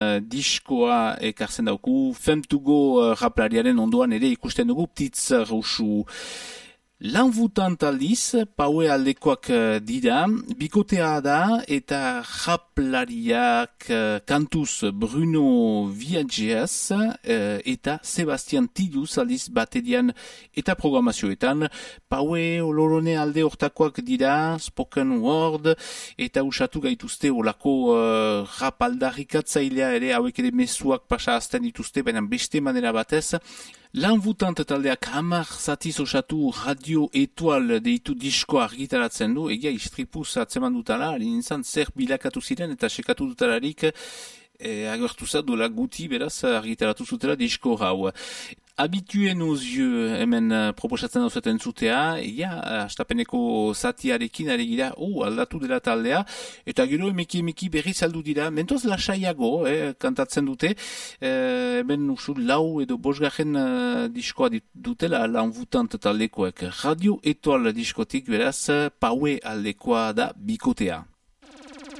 diskoa ekartzen dauku, Femme to Go raplariaren ondoan ere ikusten dugu Ptitz Rusu. Lanvutant aldiz, Paue aldekoak dira, bikotea da eta raplariak kantuz Bruno Viageaz eta Sebastian Tiduz aldiz baterian eta programazioetan. Paue olorone alde hortakoak dira, spoken word, eta usatu gaituzte olako rap aldarrikatzailea ere, hauek ere mezuak pasa azten dituzte, baina beste manera batez. Lanvutant taldeak 10 zatiz osatu Radio Etoile deitu diskoa argitaratzen du, egia istripuz atzeman dutala, nintzen zer bilakatu ziren eta sekatu dutalarik agertu duela guti beraz argitaratu zutela disko hau. Habituen aux yeux hemen proposatzen dauzaten zutea, astapeneko zatiarekin ari gira, aldatu dela taldea, eta gero emeki berriz aldu dira, mentoz lasaiago, kantatzen dute, hemen usul 4 edo 5 diskoa dutela Lanvutant taldekoek. Radio Etoile diskotik beraz, Paue aldekoa da bikotea.